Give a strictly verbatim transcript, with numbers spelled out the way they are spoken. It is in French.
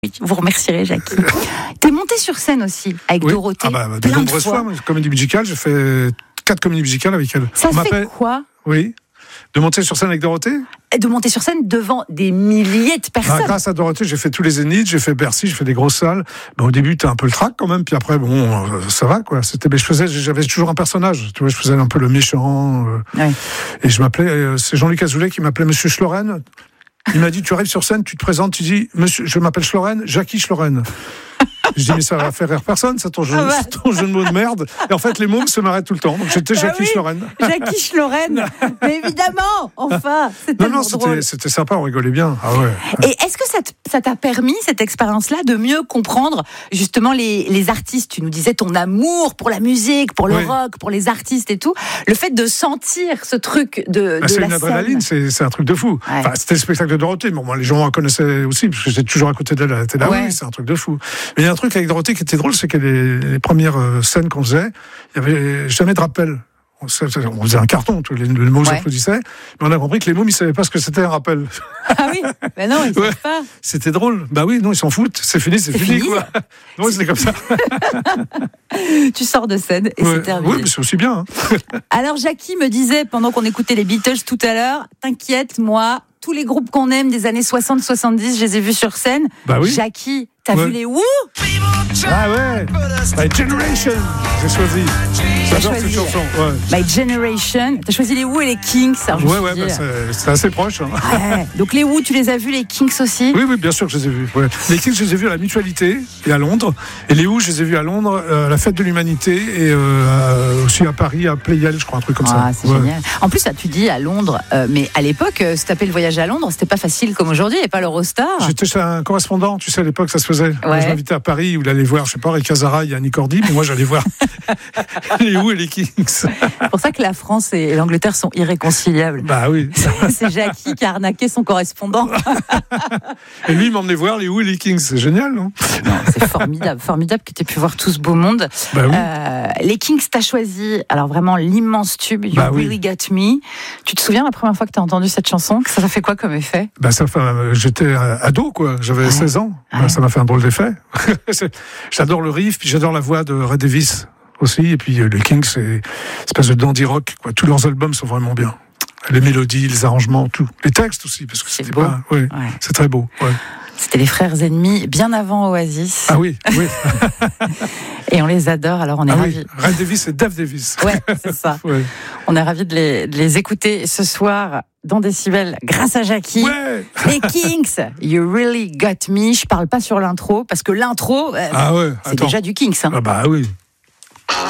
Vous remercierez Jackie. T'es monté sur scène aussi avec oui. Dorothée. Ah bah, de nombreuses fois, fois comédie musicale, j'ai fait quatre comédies musicales avec elle. Ça On fait quoi? Oui. De monter sur scène avec Dorothée? De monter sur scène devant des milliers de personnes. Ah, grâce à Dorothée, j'ai fait tous les Zéniths, j'ai fait Bercy, j'ai fait des grosses salles. Bon, au début, t'as un peu le trac quand même, puis après, bon, ça va quoi. C'était, mais je faisais, j'avais toujours un personnage. Tu vois, je faisais un peu le méchant. Euh, oui. Et je m'appelais, euh, c'est Jean-Luc Azoulay qui m'appelait Monsieur Schloren. Il m'a dit, tu arrives sur scène, tu te présentes, tu dis, Monsieur, je m'appelle Schloren, Jackie Schloren. Je dis, mais ça va faire rire personne, c'est ton, jeu, ah bah. ton jeu de mots de merde. Et en fait, les mômes se marraient tout le temps. Donc j'étais Jackie ah oui, Schloren. Jackie Schloren. Mais évidemment, enfin, c'était Non, non, c'était, c'était sympa, on rigolait bien. Ah ouais. Et est-ce que ça, ça t'a permis, cette expérience-là, de mieux comprendre justement les, les artistes? Tu nous disais ton amour pour la musique, pour le oui. rock, pour les artistes et tout. Le fait de sentir ce truc de, bah, de c'est la une scène. adrénaline, c'est, c'est un truc de fou. Ouais. Enfin, c'était le spectacle de Dorothée. Bon, moi, les gens en connaissaient aussi, parce que j'étais toujours à côté d'elle à la télé. Ouais. Oui, c'est un truc de fou. Mais il y a un truc avec Dorothée qui était drôle, c'est que les, les premières scènes qu'on faisait, il n'y avait jamais de rappel. On faisait un carton, tous les, les mômes ouais. applaudissaient, mais on a compris que les mômes, ils ne savaient pas ce que c'était un rappel. Ah oui, mais non, ils ne savent ouais. pas. C'était drôle. Bah oui, non, ils s'en foutent. C'est fini, c'est, c'est fini, fini, quoi. Non, c'est comme ça. Tu sors de scène et ouais. c'est terminé. Oui, mais c'est aussi bien. Hein. Alors, Jackie me disait, pendant qu'on écoutait les Beatles tout à l'heure, t'inquiète, moi, tous les groupes qu'on aime des années soixante soixante-dix, je les ai vus sur scène. Bah oui. Jackie, t'as ouais. vu les Who? Ah ouais, My Generation, j'ai choisi. J'adore cette chanson. Ouais. My Generation, t'as choisi les Who et les Kings. Alors, ouais, ouais, bah c'est, c'est assez proche. Hein. Ouais. Donc les Who, tu les as vus, les Kings aussi? Oui, oui, bien sûr que je les ai vus. Ouais. Les Kings, je les ai vus à la Mutualité et à Londres. Et les Who, je les ai vus à Londres, euh, à la Fête de l'Humanité et euh, aussi à Paris, à Playel, je crois, un truc comme ah, ça. C'est ouais. génial. En plus, ça, tu dis à Londres, euh, mais à l'époque, se taper le voyage à Londres, c'était pas facile comme aujourd'hui, il n'y avait pas l'Eurostar. J'étais chez un correspondant, tu sais, à l'époque, ça se faisait. Ouais. Je m'invitais à Paris où il allait voir, je sais pas, Rick Hazara, Yannick Cordy, mais moi j'allais voir les Who et les Kings. C'est pour ça que la France et l'Angleterre sont irréconciliables. Bah oui. C'est Jackie qui a arnaqué son correspondant. Et lui, il m'emmenait voir les Who et les Kings. C'est génial, non? Non, c'est formidable, formidable que tu aies pu voir tout ce beau monde. Bah oui. euh, les Kings, t'as choisi, alors vraiment l'immense tube, You bah Really oui. Got Me. Tu te souviens la première fois que t'as entendu cette chanson? Ça t'a fait quoi comme effet? Bah ça fait, j'étais ado, quoi. J'avais ouais. seize ans. Ouais. Bah, ça m'a fait un drôle d'effet. J'adore le riff, puis j'adore la voix de Ray Davies aussi. Et puis les Kings, c'est une espèce de dandy rock, quoi. Tous leurs albums sont vraiment bien. Les mélodies, les arrangements, tout. Les textes aussi, parce que c'est c'était beau. pas. Oui, ouais. C'est très beau. Ouais. C'était les frères ennemis bien avant Oasis. Ah oui, oui. Et on les adore, alors on est ah ravis. Oui. Ray Davies et Dave Davies. Ouais, c'est ça. Ouais. On est ravis de les, de les écouter ce soir dans Décibel grâce à Jackie. Ouais. Les Kings, You Really Got Me. Je parle pas sur l'intro parce que l'intro, euh, ah ouais. c'est déjà du Kings. Hein. Ah bah oui.